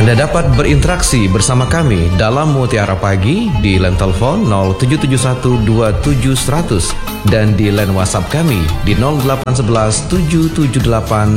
Anda dapat berinteraksi bersama kami dalam Mutiara Pagi di line telepon 077127100 dan di line WhatsApp kami di 0811 778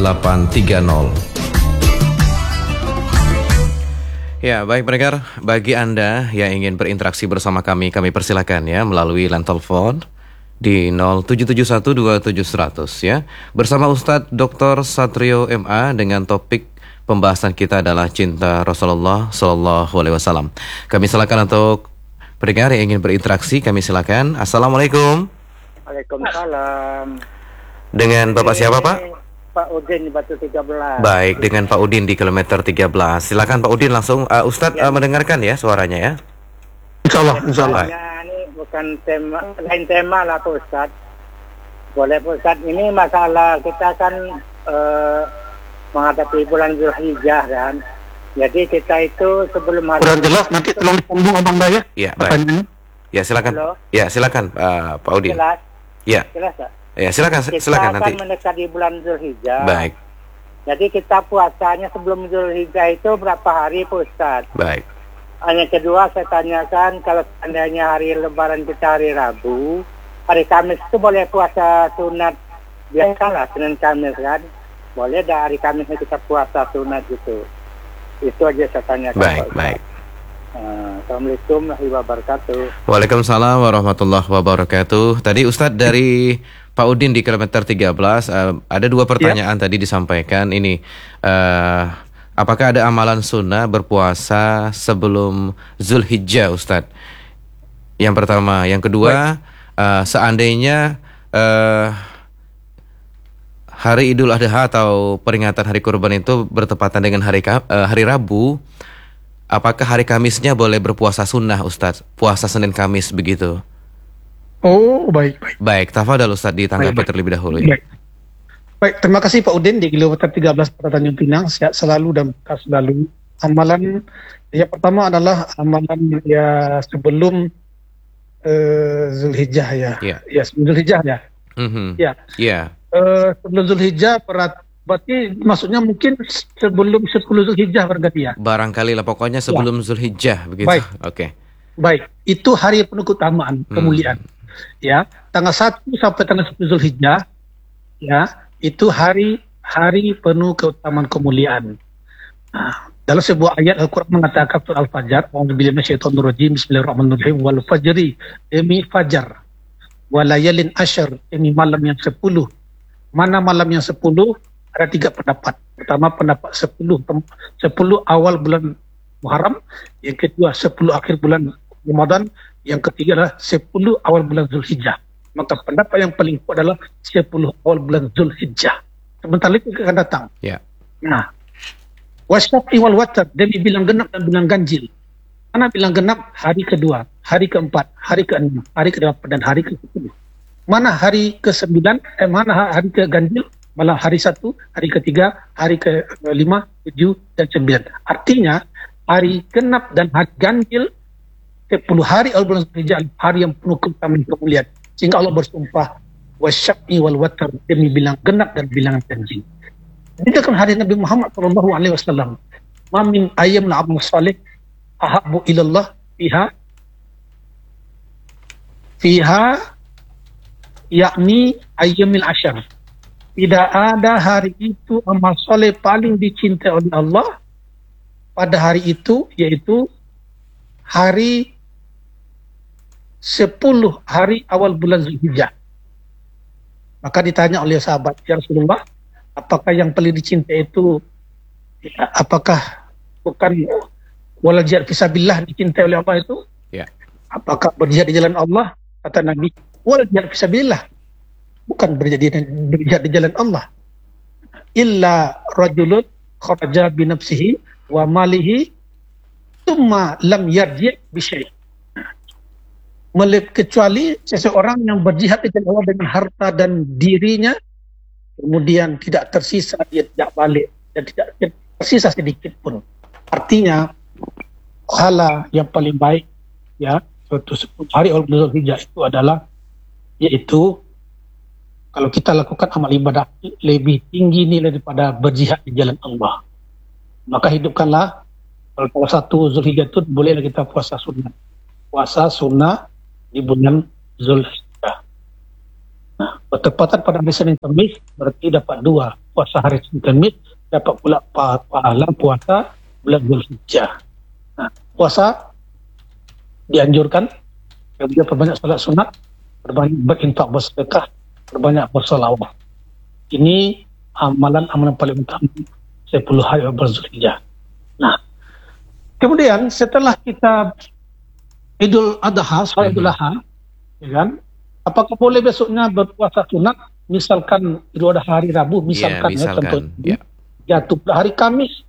9830. Ya, baik pendengar, bagi Anda yang ingin berinteraksi bersama kami persilakan ya melalui line telepon di 077127100 ya. Bersama Ustadz Dr. Satrio MA dengan topik pembahasan kita adalah cinta Rasulullah Sallallahu Alaihi Wasallam. Kami silakan untuk pendengar yang ingin berinteraksi, kami silakan. Assalamualaikum. Waalaikumsalam. Dengan Bapak siapa Pak? Pak Udin di Batu 13. Baik, dengan Pak Udin di kilometer 13. Silakan Pak Udin langsung. Ustadz mendengarkan ya suaranya ya. Insyaallah. Ini bukan tema, lain tema lah Pak Ustadz. Boleh Pak Ustadz, ini masalah kita kan menghadapi bulan Zulhijjah kan. Jadi kita itu sebelum hari kurang jelas nanti tolong disambung Abang Daya. Iya, baik. Ya, silakan. Halo? Ya, silakan Pak Udin. Jelas? Ya. Jelas tak? Ya, silakan Kita nanti. akan mendekati bulan Zulhijjah. Baik. Jadi kita puasanya sebelum Zulhijjah itu berapa hari Pak Ustadz? Baik. Yang kedua saya tanyakan, kalau seandainya hari Lebaran kita hari Rabu, hari Kamis itu boleh puasa sunat biasalah, Senin Kamis kan? Boleh dah hari Kamisnya kita puasa sunat gitu. Itu aja saya tanyakan. Baik, baik. Assalamualaikum warahmatullahi wabarakatuh. Waalaikumsalam warahmatullahi wabarakatuh. Tadi Ustadz dari Pak Udin di kilometer 13 ada dua pertanyaan tadi disampaikan ini. Apakah ada amalan sunnah berpuasa sebelum Zulhijjah Ustadz? Yang pertama, yang kedua, seandainya hari Idul Adha atau peringatan hari kurban itu bertepatan dengan hari Rabu, apakah hari Kamisnya boleh berpuasa sunnah Ustadz? Puasa Senin Kamis begitu. Oh, baik. Baik, tafadhal Ustadz ditanggapi terlebih dahulu. Baik, terima kasih Pak Udin di kilometer 13 Kota Tanjung Pinang. Sehat selalu dan berkah selalu. Amalan yang pertama adalah amalan ya sebelum Zulhijjah ya. Ya, sebelum Zulhijjah ya. Ya. Sebelum Zulhijjah berarti maksudnya mungkin sebelum 10 Zulhijjah berarti ya. Barangkali lah, pokoknya sebelum Zulhijjah begitu. Baik. Oke. Baik, itu hari penuh keutamaan, kemuliaan. Ya, tanggal 1 sampai tanggal 10 Zulhijjah ya, itu hari penuh keutamaan kemuliaan. Nah, dalam sebuah ayat Al-Qur'an mengatakan surah Al-Fajr, a'udzubillahi minasyaitonir rajim, bismillahirrahmanirrahim, wal fajri, demi fajar, walayalin asyr, demi malam yang 10. Mana malam yang 10? Ada 3 pendapat. Pertama pendapat 10 awal bulan Muharram, yang kedua 10 akhir bulan Ramadan, yang ketiga adalah 10 awal bulan Zulhijjah. Maka pendapat yang paling kuat adalah 10 awal bulan Zulhijjah. Sebentar lagi akan datang. Ya. Nah, wasyafi wal watr, demi bilang genap dan bilang ganjil. Mana bilang genap? Hari kedua, hari keempat, hari keenam, hari ke-8 dan hari ke-10. Mana hari ke-9? Mana hari ke-ganjil? Malah hari 1, hari ke-3, hari ke-5, 7 dan 9. Artinya hari genap dan hari ganjil 10 hari awal bulan Zulhijjah, hari yang penuh keutamaan kemuliaan. Sehingga Allah bersumpah wasyafi wal watr, demi bilang genap dan bilangan ganjil. Ini kan hari Nabi Muhammad SAW. Ma min ayyam amal salih ahabbu ilallah fiha yakni ayyamil asyar. Tidak ada hari itu amal saleh paling dicintai oleh Allah pada hari itu, yaitu hari 10 hari awal bulan Zulhijjah. Maka ditanya oleh sahabat, ya Rasulullah, apakah yang paling dicintai itu, apakah bukan wala jihad fisabilillah dicintai oleh Allah itu? Ya. Apakah berjihad di jalan Allah? Kata Nabi, wala jihad fisabilillah, bukan berjihad di jalan Allah. Illa rajulun kharaja bi nafsihi wa malihi thumma lam yarji' bi syai'. Kecuali seseorang yang berjihad di jalan Allah dengan harta dan dirinya, kemudian tidak tersisa, dia tidak balik dan tidak tersisa sedikit pun. Artinya pahala yang paling baik ya suatu 10 hari awal bulan Zulhijjah itu adalah, yaitu kalau kita lakukan amal ibadah lebih tinggi nilai daripada berjihad di jalan Allah. Maka hidupkanlah kalau tanggal 1 Zulhijjah itu bolehlah kita puasa sunnah. Puasa sunnah di bulan Zulhijjah. Nah, bertepatan pada hari Senin Kamis berarti dapat 2. Puasa hari Senin Kamis dapat pula pahala puasa bulan Zulhijjah. Nah, puasa dianjurkan dia perbanyak salat sunat, perbanyak berinfak bersedekah, perbanyak bersolawat. Ini amalan-amalan paling utama 10 hari Zulhijjah. Nah, kemudian setelah kita Idul Adha, solat Idul Adha, ya kan? Apakah boleh besoknya berpuasa sunat? Misalkan Idul Adha hari Rabu, misalkan, jatuh pada hari Kamis,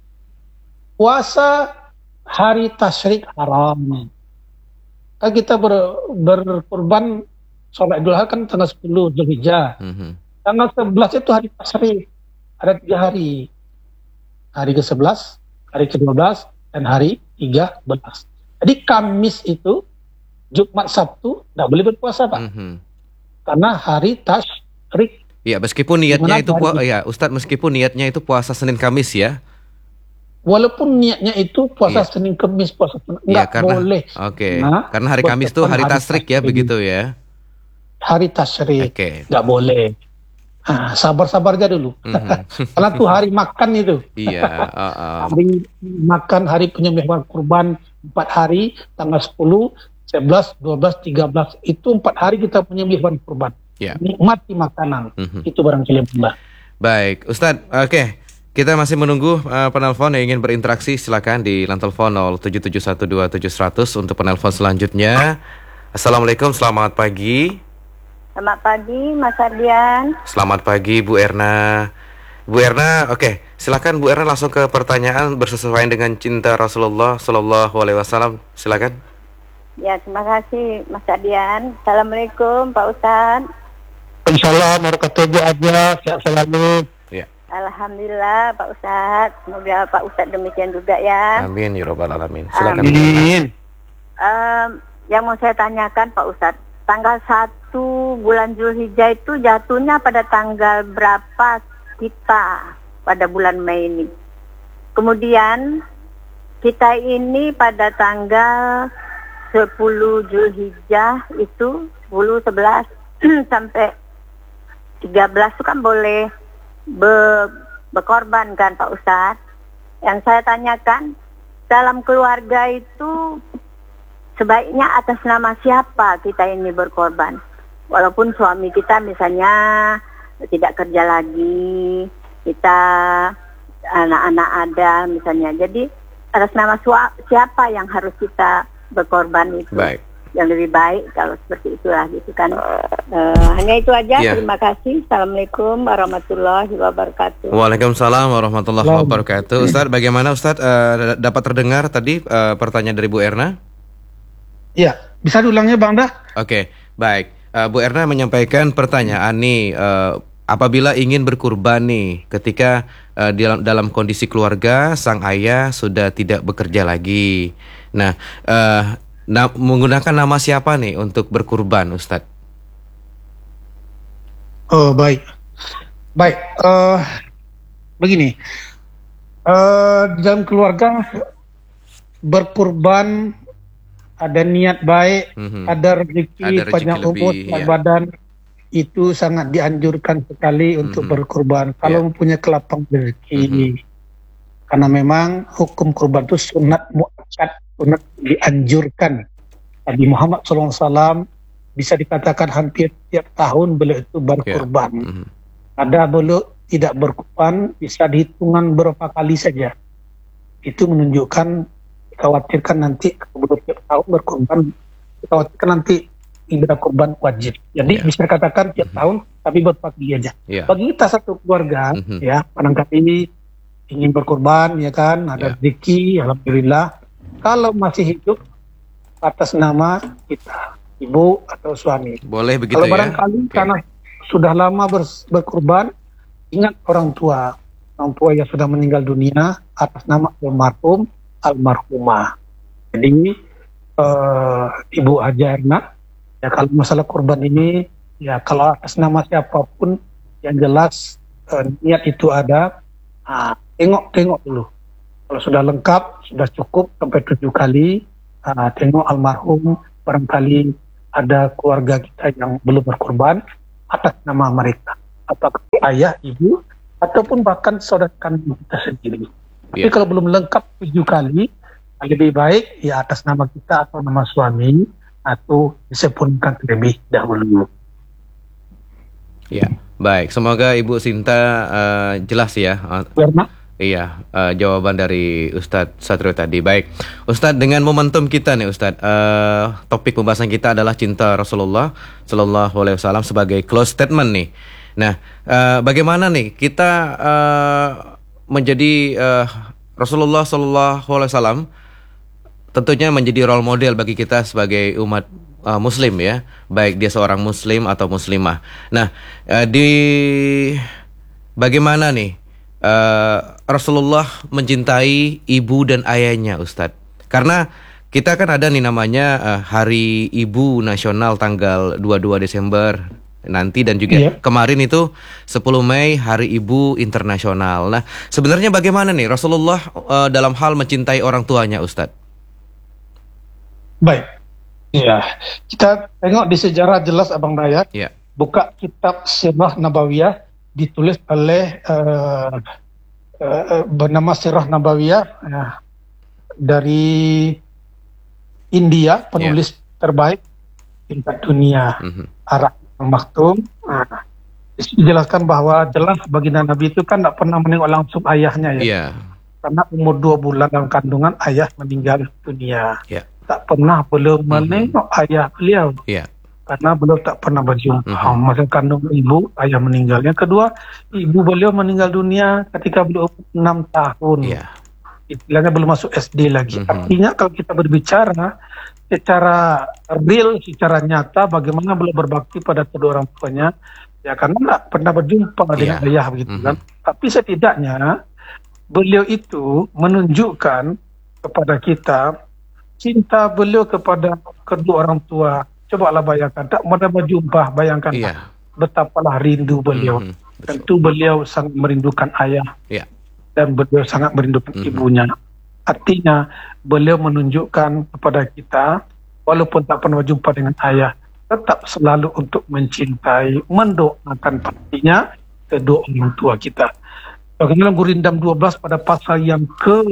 puasa hari tasyrik haram. Kan kita berkorban sholat Idul Adha kan tanggal 10 Zulhijjah. Tanggal 11 itu hari tasyrik. Ada 3 hari. Hari ke-11, hari ke-12, dan hari 13. Jadi Kamis itu, Jumat, Sabtu, tidak boleh berpuasa, Pak. Karena hari tasyrik. Ya, meskipun niatnya itu Ustadz, meskipun niatnya itu puasa Senin Kamis ya. Walaupun niatnya itu puasa Senin Kamis, puasa enggak boleh. Oke. Karena hari Kamis itu hari tasyrik ya, begitu ya. Hari tasyrik. Enggak boleh. Sabar-sabar aja dulu. Karena tuh hari makan itu. Iya. Hari makan, hari penyembelihan kurban 4 hari, tanggal 10, 11, 12, 13. Itu 4 hari kita penyembelihan kurban. Nikmati makanan. Itu barangkali Mbak. Baik, Ustadz. Oke. Kita masih menunggu penelpon yang ingin berinteraksi. Silakan di line telepon 077127100 untuk penelpon selanjutnya. Assalamualaikum, selamat pagi. Selamat pagi, Mas Ardian. Selamat pagi, Bu Erna. Bu Erna, oke, silakan Bu Erna langsung ke pertanyaan bersesuaian dengan cinta Rasulullah Shallallahu Alaihi Wasallam. Silakan. Ya, terima kasih, Mas Ardian. Assalamualaikum, Pak Ustadz. Assalamualaikum warahmatullahi wabarakatuh. Sehat selalu. Ya. Alhamdulillah, Pak Ustadz. Semoga Pak Ustadz demikian juga ya. Amin, ya Rabbal Alamin. Silakan. Amin. Yang mau saya tanyakan, Pak Ustadz, tanggal 1 bulan Zulhijjah itu jatuhnya pada tanggal berapa kita pada bulan Mei ini? Kemudian kita ini pada tanggal 10 Zulhijjah itu 10, 11 sampai 13 itu kan boleh berkorban kan Pak Ustadz. Yang saya tanyakan, dalam keluarga itu sebaiknya atas nama siapa kita ini berkorban? Walaupun suami kita misalnya tidak kerja lagi, kita anak-anak ada misalnya. Jadi atas nama siapa yang harus kita berkorban itu? Baik. Yang lebih baik kalau seperti itulah gitu kan. Hanya itu aja. Terima kasih. Assalamualaikum warahmatullahi wabarakatuh. Waalaikumsalam warahmatullahi wabarakatuh. Ustadz, bagaimana Ustadz dapat terdengar tadi pertanyaan dari Bu Erna? Ya, bisa diulangnya Bang Dah? Oke, baik. Bu Erna menyampaikan pertanyaan nih, apabila ingin berkurban nih, ketika dalam kondisi keluarga sang ayah sudah tidak bekerja lagi. Nah, menggunakan nama siapa nih untuk berkurban, Ustadz? Oh, baik. Baik, begini. Di dalam keluarga berkurban ada niat baik, ada rezeki, panjang umur, badan, itu sangat dianjurkan sekali untuk berkurban kalau mempunyai kelapang rezeki. Karena memang hukum kurban itu sunat muakkad, sunat dianjurkan. Nabi Muhammad SAW bisa dikatakan hampir tiap tahun beliau itu berkurban. Ada beliau tidak berkurban bisa dihitungan berapa kali saja. Itu menunjukkan dikhawatirkan nanti kalau tiap tahun berkorban, dikhawatirkan nanti ibadah korban wajib. Jadi bisa dikatakan tiap tahun, tapi buat pagi aja. Bagi kita satu keluarga, ya barangkali ingin berkorban, ya kan, ada rezeki, alhamdulillah. Kalau masih hidup atas nama kita, ibu atau suami. Boleh begitu. Kalau barangkali karena sudah lama berkorban, ingat orang tua yang sudah meninggal dunia atas nama almarhum, almarhumah. Jadi Ibu Haja Erna, ya kalau masalah korban ini, ya kalau atas nama siapapun yang jelas niat itu ada, tengok dulu Kalau sudah lengkap, sudah cukup sampai 7 kali, tengok almarhum, barangkali ada keluarga kita yang belum berkorban atas nama mereka, apakah ayah, ibu, ataupun bahkan saudara kandung kita sendiri. Tapi kalau belum lengkap 7 kali, lebih baik ya atas nama kita atau nama suami, atau disempurnakan terlebih dahulu. Ya, baik. Semoga Ibu Sinta jelas ya. Iya, jawaban dari Ustadz Satrio tadi. Baik, Ustadz, dengan momentum kita nih Ustadz, topik pembahasan kita adalah cinta Rasulullah Sallallahu Alaihi Wasallam sebagai close statement nih. Nah, bagaimana nih kita menjadi Rasulullah Sallallahu Alaihi Wasallam tentunya menjadi role model bagi kita sebagai umat Muslim ya, baik dia seorang Muslim atau Muslimah. Nah, bagaimana nih Rasulullah mencintai ibu dan ayahnya, Ustadz? Karena kita kan ada nih namanya Hari Ibu Nasional tanggal 22 Desember nanti, dan juga kemarin itu 10 Mei Hari Ibu Internasional. Nah, sebenarnya bagaimana nih Rasulullah dalam hal mencintai orang tuanya, Ustadz? Baik, ya, kita tengok di sejarah jelas Abang Dayat. Buka kitab Sirah Nabawiyah, ditulis oleh bernama Sirah Nabawiyah dari India, penulis terbaik tingkat dunia, Arab Maktum. Dijelaskan bahwa jelas baginda Nabi itu kan tidak pernah menengok langsung ayahnya ya. Karena umur 2 bulan dalam kandungan ayah meninggal dunia. Tak pernah beliau menengok ayah beliau. Karena beliau tak pernah berjumpa. Masa kandung ibu, ayah meninggal. Yang kedua, ibu beliau meninggal dunia ketika beliau 6 tahun. Istilahnya belum masuk SD lagi. Artinya kalau kita berbicara secara real, secara nyata, bagaimana beliau berbakti pada kedua orang tuanya, ya karena tidak pernah berjumpa dengan ayah begitu kan. Tapi setidaknya beliau itu menunjukkan kepada kita cinta beliau kepada kedua orang tua. Cobalah bayangkan, tak pernah berjumpa, bayangkan betapalah rindu beliau. Tentu beliau sangat merindukan ayah dan beliau sangat merindukan ibunya. Artinya beliau menunjukkan kepada kita, walaupun tak pernah berjumpa dengan ayah, tetap selalu untuk mencintai, mendoakan pastinya kedua orang tua kita. Bagaimana Gurindam 12 pada pasal yang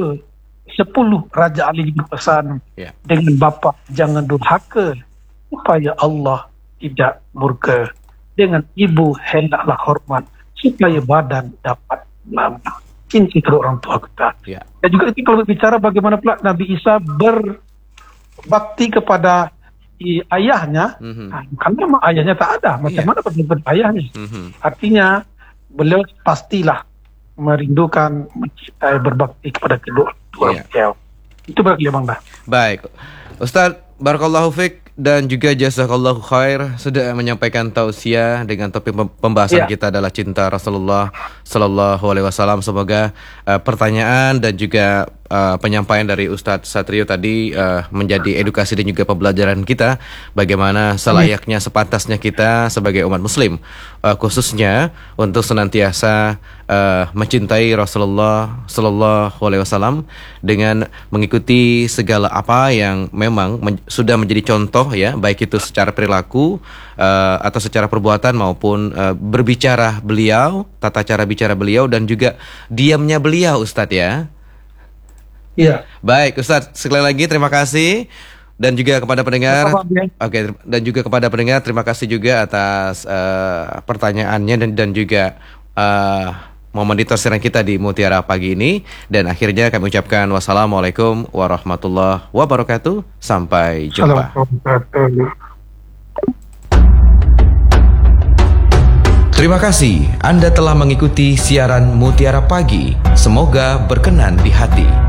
ke-10, Raja Ali berpesan, dengan bapa jangan durhaka, supaya Allah tidak murka. Dengan ibu hendaklah hormat, supaya badan dapat lama. Cinta kedua orang tua kita. Dan juga itu kalau berbicara bagaimana pula Nabi Isa berbakti kepada ayahnya, karena memang ayahnya tak ada. Macam mana berbakti ayahnya? Artinya beliau pastilah merindukan, mencintai, berbakti kepada kedua orang tua. Itu bagi Bang Dah. Baik, Ustaz, barakallahu fiik dan juga jazakallahu khair sudah menyampaikan tausiah dengan topik pembahasan kita adalah cinta Rasulullah Sallallahu Alaihi Wasallam. Semoga pertanyaan dan juga penyampaian dari Ustadz Satrio tadi menjadi edukasi dan juga pembelajaran kita bagaimana selayaknya sepantasnya kita sebagai umat Muslim, khususnya untuk senantiasa mencintai Rasulullah Sallallahu Alaihi Wasallam dengan mengikuti segala apa yang memang sudah menjadi contoh ya, baik itu secara perilaku atau secara perbuatan maupun berbicara beliau, tata cara bicara beliau dan juga diamnya beliau, Ustadz ya. Baik, Ustadz, sekali lagi terima kasih dan juga kepada pendengar. Dan juga kepada pendengar terima kasih juga atas pertanyaannya dan juga memonitor siaran kita di Mutiara pagi ini. Dan akhirnya kami ucapkan wassalamualaikum warahmatullahi wabarakatuh. Sampai jumpa. Terima kasih Anda telah mengikuti siaran Mutiara Pagi. Semoga berkenan di hati.